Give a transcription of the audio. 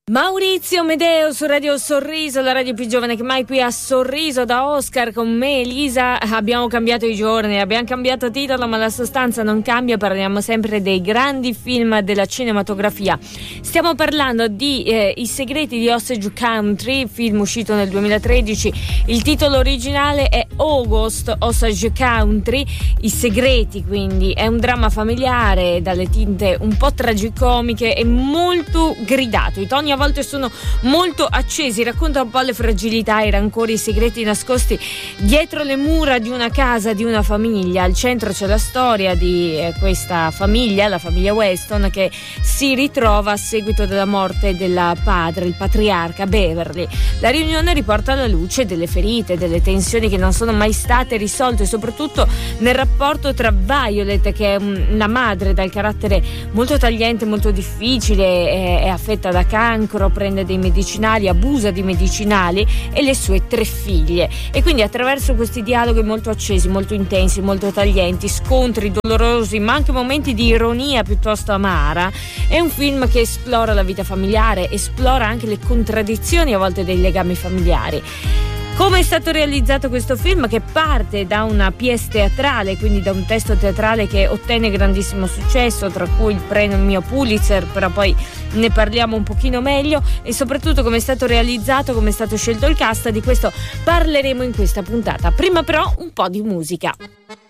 Maurizio Medeo su Radio Sorriso, la radio più giovane che mai, qui a Sorriso da Oscar con me, Elisa. Abbiamo cambiato i giorni, abbiamo cambiato titolo, ma la sostanza non cambia. Parliamo sempre dei grandi film della cinematografia. Stiamo parlando di I segreti di Osage Country, film uscito nel 2013. Il titolo originale è August Osage Country, I segreti, quindi è un dramma familiare dalle tinte un po' tragicomiche e molto gridato. I toni a volte sono molto accesi, racconta un po' le fragilità, i rancori, i segreti nascosti dietro le mura di una casa, di una famiglia. Al centro c'è la storia di questa famiglia, la famiglia Weston, che si ritrova a seguito della morte del padre, il patriarca Beverly. La riunione riporta alla luce delle ferite, delle tensioni che non sono mai state risolte, soprattutto nel rapporto tra Violet, che è una madre dal carattere molto tagliente, molto difficile, è affetta da cancro, prende dei medicinali, abusa di medicinali, e le sue 3 figlie. E quindi attraverso questi dialoghi molto accesi, molto intensi, molto taglienti, scontri dolorosi, ma anche momenti di ironia piuttosto amara, è un film che esplora la vita familiare, esplora anche le contraddizioni a volte dei legami familiari. Come è stato realizzato questo film, che parte da una pièce teatrale, quindi da un testo teatrale che ottenne grandissimo successo, tra cui il premio Pulitzer, però poi ne parliamo un pochino meglio, e soprattutto come è stato realizzato, come è stato scelto il cast. Di questo parleremo in questa puntata. Prima però un po' di musica.